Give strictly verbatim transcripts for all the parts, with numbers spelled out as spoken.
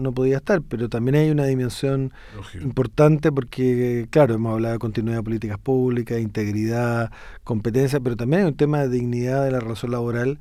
no podía estar, pero también hay una dimensión Lógico. importante porque, claro, hemos hablado de continuidad de políticas públicas, integridad, competencia, pero también hay un tema de dignidad de la relación laboral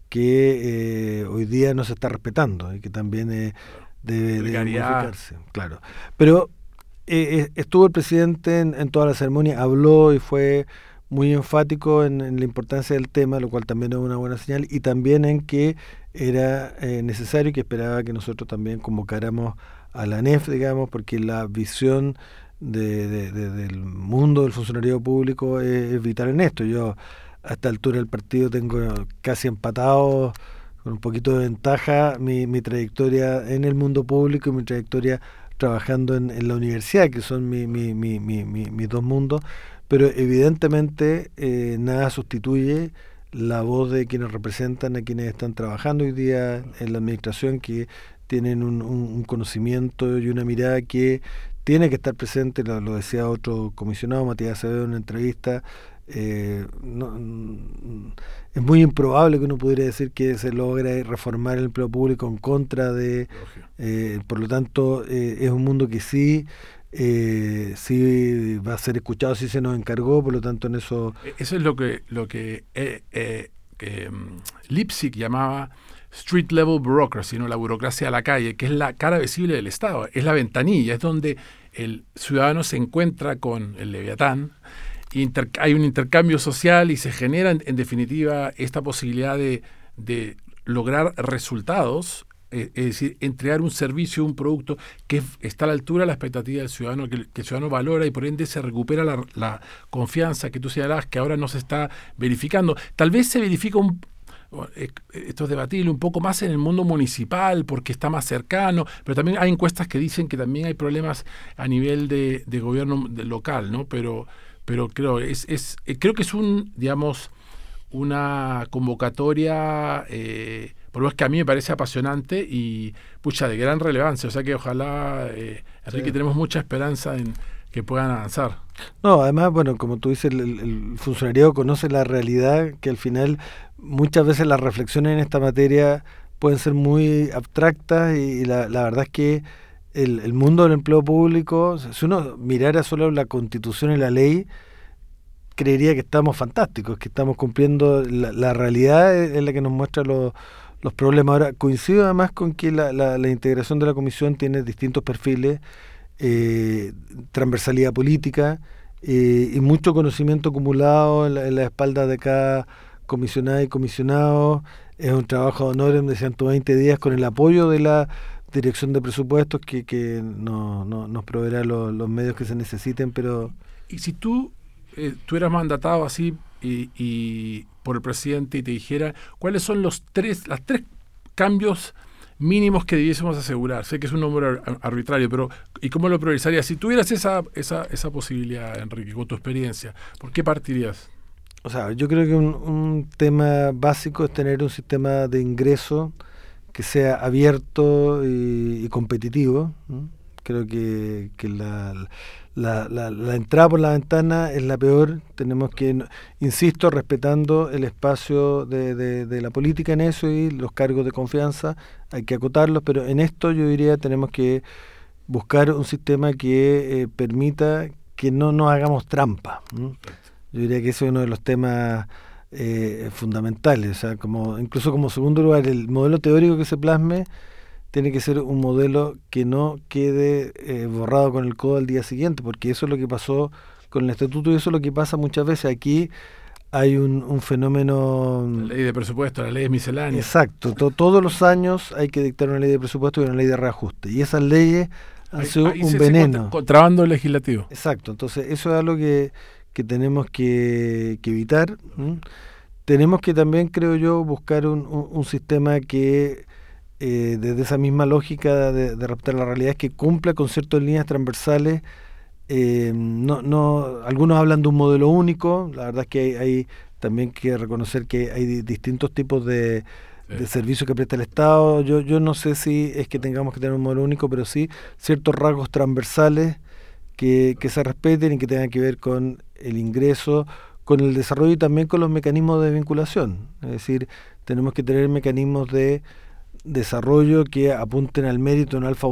que eh, hoy día no se está respetando y que también eh, debe, debe modificarse, claro. Pero eh, estuvo el presidente en, en toda la ceremonia, habló y fue muy enfático en, en la importancia del tema, lo cual también es una buena señal, y también en que era eh, necesario y que esperaba que nosotros también convocáramos a la A N E F, digamos, porque la visión de, de, de, del mundo del funcionariado público es, es vital en esto. Yo a esta altura del partido tengo casi empatado, con un poquito de ventaja, mi, mi trayectoria en el mundo público y mi trayectoria trabajando en, en la universidad, que son mi, mi, mi, mi, mi, mis dos mundos, pero evidentemente eh, nada sustituye la voz de quienes representan a quienes están trabajando hoy día en la administración, que tienen un, un, un conocimiento y una mirada que tiene que estar presente, lo, lo decía otro comisionado, Matías Acevedo, en una entrevista. Eh, no, es muy improbable que uno pudiera decir que se logra reformar el empleo público en contra de, eh, por lo tanto eh, es un mundo que sí eh, sí va a ser escuchado, sí se nos encargó, por lo tanto en eso eso es lo que lo que, eh, eh, que um, Lipsig llamaba street level bureaucracy, ¿no? La burocracia a la calle, que es la cara visible del Estado, es la ventanilla, es donde el ciudadano se encuentra con el Leviatán. Inter, hay un intercambio social y se genera en, en definitiva esta posibilidad de, de lograr resultados, eh, es decir, entregar un servicio, un producto que está a la altura de la expectativa del ciudadano, que, que el ciudadano valora y por ende se recupera la, la confianza que tú señalabas que ahora no se está verificando. Tal vez se verifica un esto es debatible un poco más en el mundo municipal porque está más cercano, pero también hay encuestas que dicen que también hay problemas a nivel de, de gobierno de local, ¿no? Pero pero creo es es creo que es un digamos una convocatoria eh, por lo menos que a mí me parece apasionante y pucha de gran relevancia, o sea que ojalá eh, Enrique sí. Tenemos mucha esperanza en que puedan avanzar. No, además, bueno, como tú dices, el, el funcionariado conoce la realidad, que al final muchas veces las reflexiones en esta materia pueden ser muy abstractas y, y la, la verdad es que el, el mundo del empleo público, si uno mirara solo la Constitución y la ley, creería que estamos fantásticos, que estamos cumpliendo la, la realidad es la que nos muestra los, los problemas. Ahora, coincido además con que la, la, la integración de la comisión tiene distintos perfiles, eh, transversalidad política eh, y mucho conocimiento acumulado en la, en la espalda de cada comisionada y comisionado. Es un trabajo de honor en ciento veinte días con el apoyo de la Dirección de Presupuestos que, que no, no, nos proveerá los, los medios que se necesiten, pero... Y si tú, eh, tú eras mandatado así y, y por el presidente y te dijera cuáles son los tres, las tres cambios mínimos que debiésemos asegurar. Sé que es un número arbitrario, pero ¿y cómo lo priorizarías? Si tuvieras esa, esa, esa posibilidad, Enrique, con tu experiencia, ¿por qué partirías? O sea, yo creo que un, un tema básico es tener un sistema de ingreso que sea abierto y, y competitivo, ¿no? Creo que, que la, la, la, la entrada por la ventana es la peor. Tenemos que, insisto, respetando el espacio de, de, de la política en eso y los cargos de confianza, hay que acotarlos, pero en esto yo diría tenemos que buscar un sistema que eh, permita que no nos hagamos trampa, ¿no? Yo diría que ese es uno de los temas eh, fundamentales, o sea, como incluso como segundo lugar, el modelo teórico que se plasme tiene que ser un modelo que no quede eh, borrado con el codo al día siguiente, porque eso es lo que pasó con el estatuto y eso es lo que pasa muchas veces. Aquí hay un, un fenómeno... La ley de presupuesto, la ley de miscelánea. Exacto, to, todos los años hay que dictar una ley de presupuesto y una ley de reajuste, y esas leyes han ahí, sido ahí un veneno. Contra, contrabando legislativo. Exacto, entonces eso es algo que, que tenemos que, que evitar. ¿Mm? Tenemos que también, creo yo, buscar un, un, un sistema que... Eh, desde esa misma lógica de, de adaptar la realidad, es que cumpla con ciertas líneas transversales. Eh, no, no, algunos hablan de un modelo único, la verdad es que hay, hay también que reconocer que hay distintos tipos de, sí. de servicios que presta el Estado. Yo, yo no sé si es que tengamos que tener un modelo único, pero sí ciertos rasgos transversales que, que se respeten y que tengan que ver con el ingreso, con el desarrollo y también con los mecanismos de vinculación. Es decir, tenemos que tener mecanismos de desarrollo que apunten al mérito, no al favor